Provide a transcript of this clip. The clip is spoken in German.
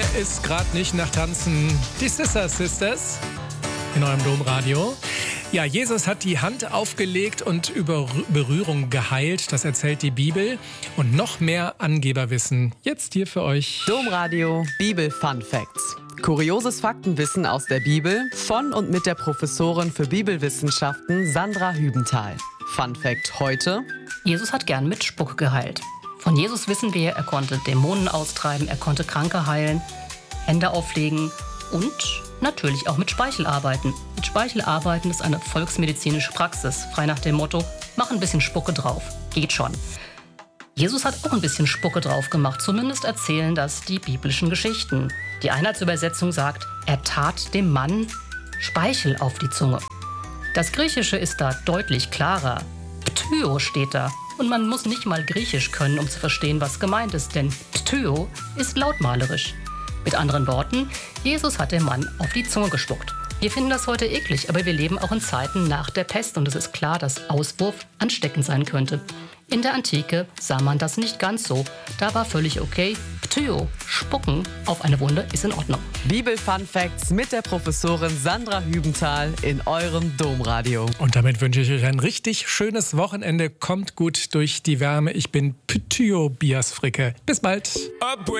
ist gerade nicht nach Tanzen. Die Sisters in eurem Domradio. Ja, Jesus hat die Hand aufgelegt und über Berührung geheilt. Das erzählt die Bibel. Und noch mehr Angeberwissen jetzt hier für euch. Domradio Bibel Fun Facts. Kurioses Faktenwissen aus der Bibel von und mit der Professorin für Bibelwissenschaften Sandra Hübenthal. Fun Fact heute: Jesus hat gern mit Spucke geheilt. Von Jesus wissen wir, er konnte Dämonen austreiben, er konnte Kranke heilen, Hände auflegen und natürlich auch mit Speichel arbeiten. Mit Speichel arbeiten ist eine volksmedizinische Praxis, frei nach dem Motto, mach ein bisschen Spucke drauf, geht schon. Jesus hat auch ein bisschen Spucke drauf gemacht, zumindest erzählen das die biblischen Geschichten. Die Einheitsübersetzung sagt, er tat dem Mann Speichel auf die Zunge. Das Griechische ist da deutlich klarer. Ptyo steht da. Und man muss nicht mal Griechisch können, um zu verstehen, was gemeint ist, denn Ptyo ist lautmalerisch. Mit anderen Worten, Jesus hat dem Mann auf die Zunge gespuckt. Wir finden das heute eklig, aber wir leben auch in Zeiten nach der Pest und es ist klar, dass Auswurf ansteckend sein könnte. In der Antike sah man das nicht ganz so. Da war völlig okay. Ptyo, spucken auf eine Wunde ist in Ordnung. Bibel Fun Facts mit der Professorin Sandra Hübenthal in eurem Domradio. Und damit wünsche ich euch ein richtig schönes Wochenende. Kommt gut durch die Wärme. Ich bin Ptyo Bias Fricke. Bis bald.